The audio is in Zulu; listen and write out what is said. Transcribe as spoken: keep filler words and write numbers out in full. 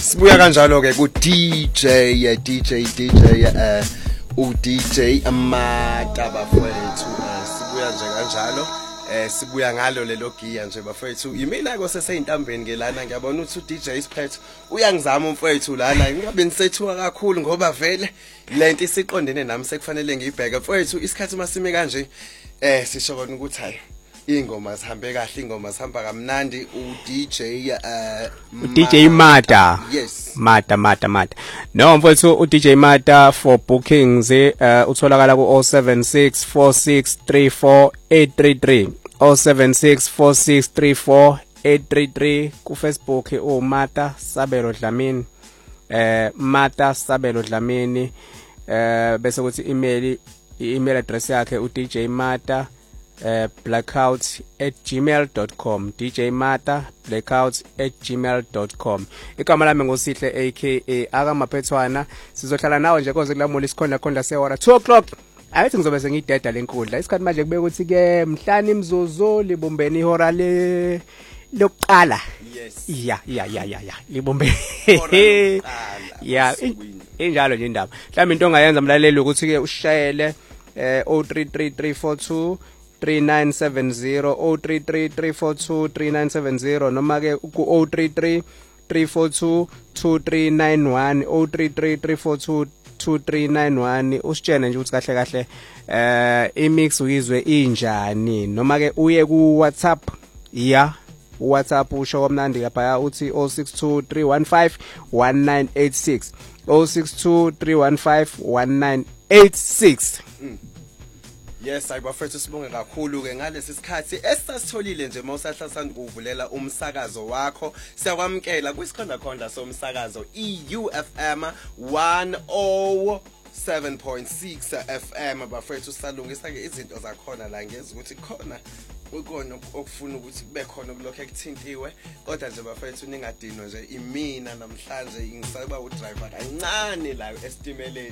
Sibuya kanjalo ke ku D J D J D J eh u D J Mata bafowethu sibuya nje kanjalo eh sibuya ngalo lelo giya nje bafowethu yimina ko seseyintambeni ke lana ngiyabona ukuthi u D J Sphethu uyangizama umfowethu lana ngingabe nisethuka kakhulu ngoba vele lento isiqondene nami sekufanele ngiyibheke mfowethu isikhathi masime kanje eh sisho kona ukuthi hayi ingoma zihambe kahle ingoma zihamba kamnandi u D J uh D J Mata yes Mata Mata Mata no mfowethu u D J Mata for bookings uh utholakala ku oh seven six four six three four eight three three oh seven six four six three four eight three three ku Facebook u Mata Sabelo Dlamini eh Mata Sabelo Dlamini eh bese kuthi email i-email address yakhe u D J Mata Uh, blackout at gmail dot com D J Mata blackout at gmail dot com igama lami ngosihle aka akamaphethwana sizohlala nawe nje koze kulamula isikhonda khonda sehora two o'clock ayithi ngizobe sengideda lenkundla isikhathi manje kube ukuthi ke mhlani imzuzu libumbeni ihora le lokuqala yes ya ya ya ya ya libumbe ya injalo nje indaba mhlawumbe into ongayenza mlaleli ukuthi ke ushayele eh oh three three three four two three nine seven zero oh three three three four two three nine seven zero noma ke ku oh three three three four two two three nine one oh three three three four two two three nine one usitshene nje ukuthi kahle kahle eh imix uyizwe injani noma ke uye ku WhatsApp ya WhatsApp usho komnandi lapha uthi oh six two three one five one nine eight six oh six two three one five one nine eight six yes ayibafethu sibonge kakhulu ke ngalesi sikhathi esasitholile nje mawusahlalisana kuvulela umsakazo wakho siyakwamkela kwisikhonda khonda somsakazo I U F M one oh seven point six F M bafethu salungisa ke izinto zakhona la ngeza ukuthi khona ukona okufuna ukuthi kube khona kulokho ekuthintiwe kodwa nje bafethu ningadinwa nje imina namhlanje ngisaba u driver kancane la estimeleni